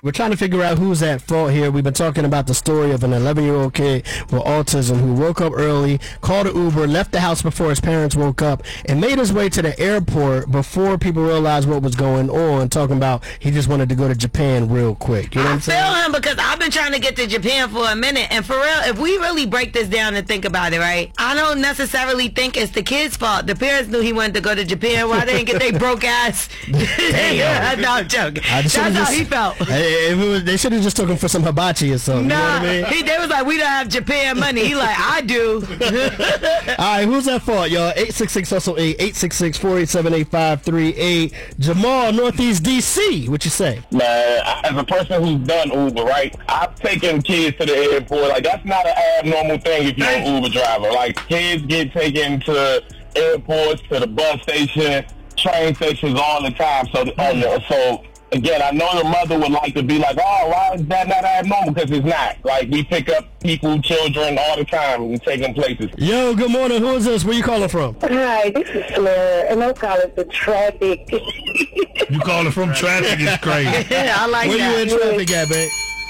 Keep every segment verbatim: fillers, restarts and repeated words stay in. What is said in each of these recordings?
We're trying to figure out who's at fault here. We've been talking about the story of an eleven-year-old kid with autism who woke up early, called an Uber, left the house before his parents woke up, and made his way to the airport before people realized what was going on, talking about he just wanted to go to Japan real quick. You know what I'm saying? I feel him because I've been trying to get to Japan for a minute, and for real, if we really break this down and think about it, right, I don't necessarily think it's the kid's fault. The parents knew he wanted to go to Japan. Why they didn't get their broke ass? Damn. No, I'm joking. That's how just, he felt. Hey, if it was, they should have just took him for some hibachi or something. Nah, you know what I mean? he, they was like, we don't have Japan money. He like, I do. All right, who's at fault, y'all? eight six six hustle eight, eight six six, four eight seven, eight five three eight. Jamal, Northeast D C, what you say? Man, as a person who's done Uber, right, I've taken kids to the airport. Like, that's not an abnormal thing if you're an Uber driver. Like, kids get taken to airports, to the bus station, train stations all the time. So, mm. so again, I know the mother would like to be like, oh, why is that not abnormal? Because it's not. Like, we pick up people, children all the time and take them places. Yo, good morning. Who is this? Where you calling from? Hi, this is Fleur, and I'm calling for traffic. You calling from traffic is crazy. I like Where that. Where you in traffic at, babe?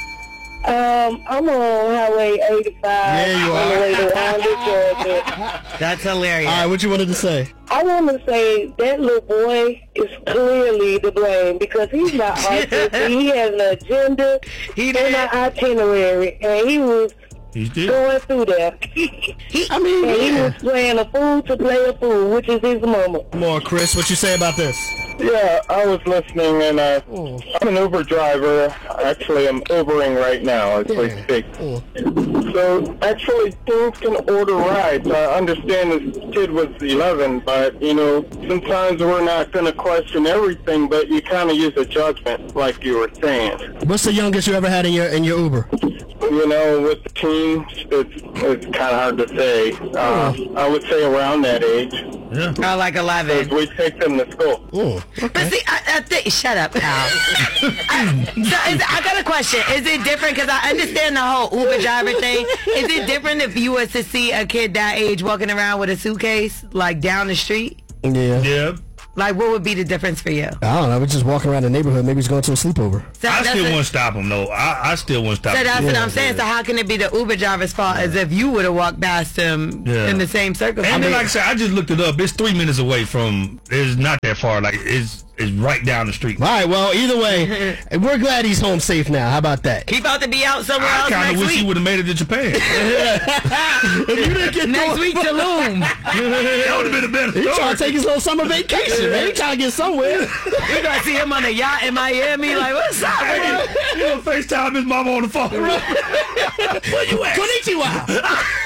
Um, I'm on Highway eighty-five. Yeah, you on are. the way to Raleigh, Georgia. That's hilarious. All right, what you wanted to say? I want to say that little boy is clearly to blame because he's not autistic. He has an agenda He and did. an itinerary, and he was He did. going through there. He, I mean, And he yeah. was playing a fool to play a fool, which is his mama. Come on, Chris, what you say about this? Yeah, I was listening, and uh, I'm an Uber driver. Actually, I'm Ubering right now as we speak. So, actually, things can order rides. I understand this kid was eleven, but, you know, sometimes we're not going to question everything, but you kind of use a judgment, like you were saying. What's the youngest you ever had in your in your Uber? You know, with the teens, it's, it's kind of hard to say. Uh, I would say around that age, Yeah. I like eleven. because we take them to school. Oh, But see, I, I think, shut up, Al. I, so is, I got a question. Is it different? Because I understand the whole Uber driver thing. Is it different if you was to see a kid that age walking around with a suitcase, like down the street? yeah. Yeah. Like, what would be the difference for you? I don't know. We're just walking around the neighborhood. Maybe he's going to a sleepover. So I that's still a- won't stop him, though. I, I still won't stop So him. that's what Yeah, I'm saying. yeah. So how can it be the Uber driver's fault as if you would have walked past him Yeah. in the same circumstance? And then, like I said, I just looked it up. It's three minutes away from. It's not that far. Like it's it's right down the street. All right, well, either way, we're glad he's home safe now. How about that? He about to be out somewhere I else kind next of wish he week. would have made it to Japan. If you didn't get Next through- week, Tulum. That would have been a better He story. trying to take his little summer vacation, man. He trying to get somewhere. We gonna see him on a yacht in Miami. Like, what's up, bro? You know, FaceTime his mama on the phone. Where you at? Konnichiwa.